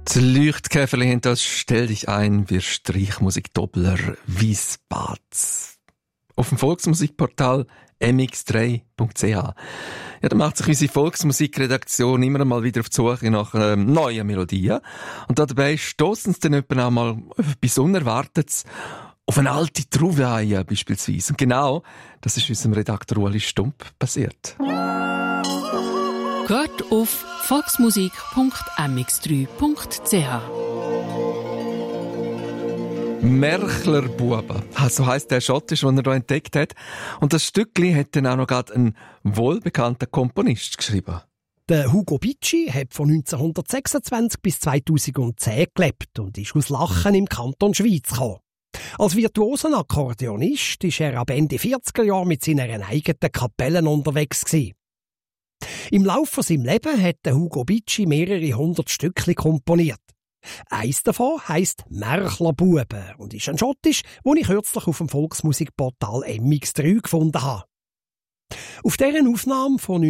Die Leuchtkäferli haben das «Stell dich ein, wir Streichmusikdoppler Wiesbads» auf dem Volksmusikportal mx3.ch. Ja, da macht sich unsere Volksmusikredaktion immer mal wieder auf die Suche nach neuen Melodien. Und dabei stossen sie dann etwa mal etwas Unerwartetes auf eine alte Trouvaille beispielsweise. Und genau das ist unserem Redakteur Ueli Stump passiert. Geht auf volksmusik.mx3.ch. Merchler Buben, so heisst der Schottisch, den er hier entdeckt hat. Und das Stückli hat dann auch noch gerade ein wohlbekannter Komponist geschrieben. Der Hugo Bicci hat von 1926 bis 2010 gelebt und ist aus Lachen im Kanton Schweiz gekommen. Als virtuoser Akkordeonist war er ab Ende 40er Jahre mit seiner eigenen Kapelle unterwegs gewesen. Im Laufe von seinem Leben hat der Hugo Bicci mehrere hundert Stückchen komponiert. Eins davon heisst «Merchler Buben» und ist ein Schottisch, den ich kürzlich auf dem Volksmusikportal MX3 gefunden habe. Auf deren Aufnahme von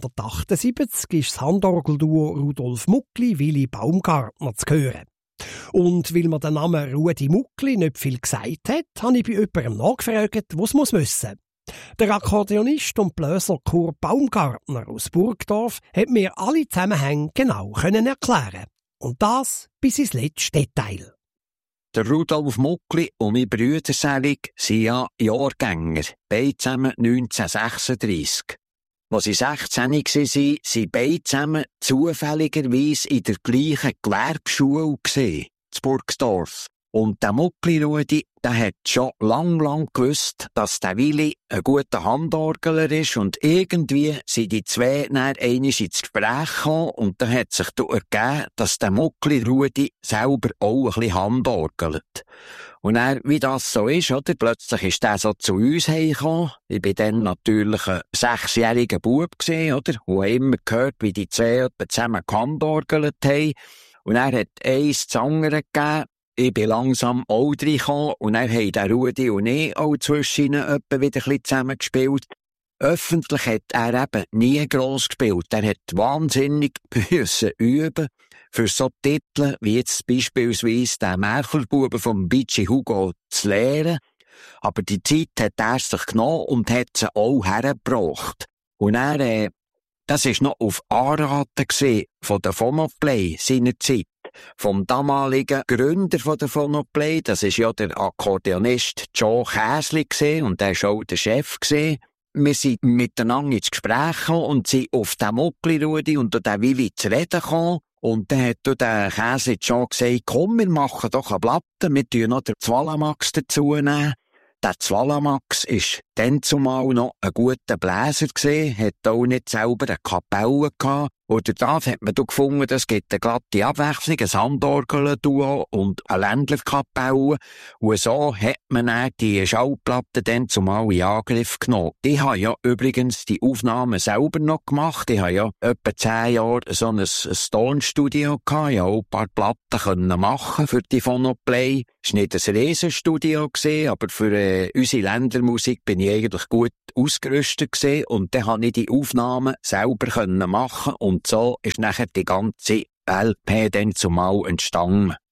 1978 ist das Handorgelduo Rudolf Muckli Willi Baumgartner zu hören. Und weil mir der Name Rudi Muckli nicht viel gesagt hat, habe ich bei jemandem nachgefragt, was muss wissen. Der Akkordeonist und Blöser Kurt Baumgartner aus Burgdorf hat mir alle Zusammenhänge genau erklären. Und das bis ins letzte Detail. Der Rudolf Muckli und mein Brüder Selig sind ja Jahrgänger, beide zusammen 1936. Als sie 16 waren, sind beide zusammen zufälligerweise in der gleichen Gewerbeschule in Burgdorf. Und der Muckli-Rudi, der hat schon lang gewusst, dass der Willi ein guter Handorgler ist und irgendwie sind die zwei dann einmal ins Gespräch gekommen und da hat sich ergeben, dass der Muckli-Rudi selber auch ein bisschen handorgelt. Und dann, wie das so ist, oder? Plötzlich ist der so zu uns heimgekommen. Ich bin dann natürlich ein 6-jähriger Bub gewesen, oder? Und habe immer gehört, wie die zwei zusammen gehandorgelt haben. Und er hat eins das andere gegeben. Ich bin langsam auch reingekommen und dann haben der Rudi und ich auch zwischen ihnen etwa wieder ein bisschen zusammen gespielt. Öffentlich hat er eben nie gross gespielt. Er hat wahnsinnig müssen üben für so Titel wie jetzt beispielsweise den Merchlerbuben vom Bicci Hugo zu lernen. Aber die Zeit hat er sich genommen und hat sie auch hergebracht. Und er, das war noch auf Anraten von der Phonoplay seiner Zeit. Vom damaligen Gründer von der Phonoplay, das war ja der Akkordeonist Joe Käsli und der war auch der Chef. Wir sind miteinander ins Gespräch gekommen und sind auf den Muckli-Rudi und den Willi zu reden gekommen. Und dann hat der Käsli Joe gesagt, komm, wir machen doch eine Platte, wir tun noch den Zwalamax dazu nehmen. Der Zwalamax war dann zumal noch ein guter Bläser gewesen, hat auch nicht selber eine Kapelle gehabt. Oder das hat man gefunden, es gibt eine glatte Abwechslung, ein Handorgel-Duo und eine Ländlerkapelle. Und so hat man dann die Schallplatte dann zumal in Angriff genommen. Ich habe ja übrigens die Aufnahmen selber noch gemacht. Ich habe ja etwa 10 Jahre so ein Tonstudio gehabt. Ich konnte auch ein paar Platten machen für die Phonoplay. Es war nicht ein Riesenstudio, aber für unsere Ländlermusik bin ich eigentlich gut ausgerüstet gewesen. Und dann konnte ich die Aufnahmen selber machen. Und so ist nachher die ganze LP dann zumal entstanden.